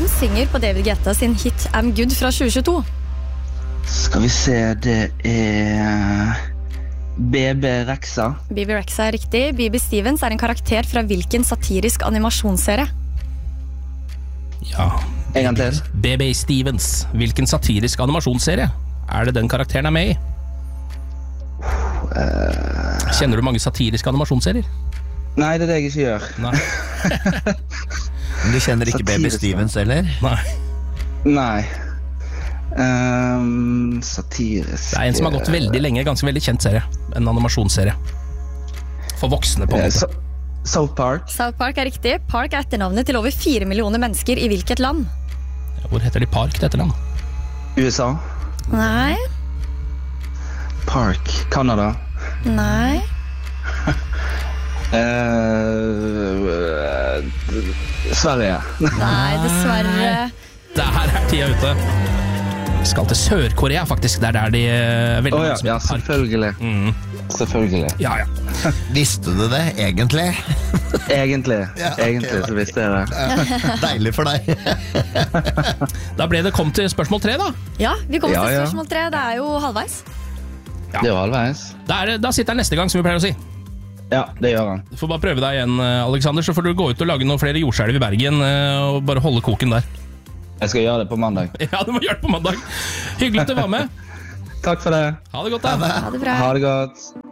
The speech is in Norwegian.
Hvem synger på David Guetta sin hit I'm Good fra 2022? Skal vi se, det BB Rexa. Bibi Rexa er riktig. Bibi Stevens er en karakter fra hvilken satirisk animasjonsserie? Ja. En gang til. BB Stevens. Hvilken satirisk animasjonsserie er det den karakteren er med i? Kjenner du mange satiriske animasjonsserier? Nei, det er det jeg ikke gjør. Nei. Men du kjenner ikke BB Stevens, eller? Nei. Nei. Satirisk. Det er en som har gått veldig lenge, ganske veldig kjent serie. En animasjonsserie. For voksne på en måte. South Park. South Park er riktig. Park er etternavnet til over 4 millioner mennesker i hvilket land? Hvor heter de Park til etternavn? USA. Nei. Park. Canada. Nei. Sverige. Nei, dessverre. Der er tida ute. Skal til Sør-Korea faktisk. Det er der de veldig mange som ja, heter Park. selvfølgelig. Selvfølgelig. Ja. Visste du det, egentlig? Egentlig. Ja, ok, Egentlig så visste jeg det. Deilig for deg. Da ble det kom til spørsmål 3 da. Ja, vi kommer til Ja. spørsmål 3. Det er jo halvveis. Det var halvveis. Da sitter han neste gang, som vi pleier å si. Ja, det gjør han. Du får bare prøve deg igjen, Alexander, så får du gå ut og lage noen flere jordskjelv i Bergen og bare holde koken der. Jeg skal gjøre det på mandag. Ja, du må gjøre det på mandag. Hyggelig at du var med. Takk for det. Ha det godt da. Ha det bra. Ha det godt.